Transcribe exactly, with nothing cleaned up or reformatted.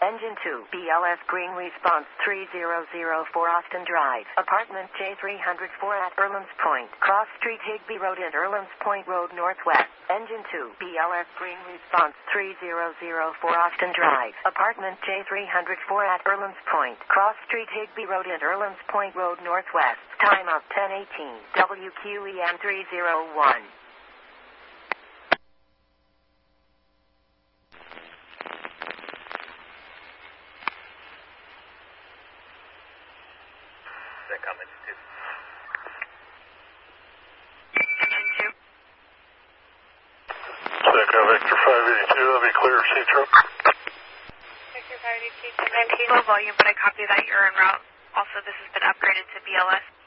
Engine two, B L S Green Response three zero zero four Austin Drive, Apartment J three oh four at Erlams Point, Cross Street Higby Road and Erlams Point Road Northwest. Engine two, B L S Green Response three zero zero four Austin Drive, Apartment J three oh four at Erlams Point, Cross Street Higby Road and Erlams Point Road Northwest. Time of ten eighteen, W Q E M three oh one. Echo Vector five eighty-two, let me clear C-Truck. Vector five eighty-two, ten nineteen, low volume, but I copy that you're en route. Also, this has been upgraded to B L S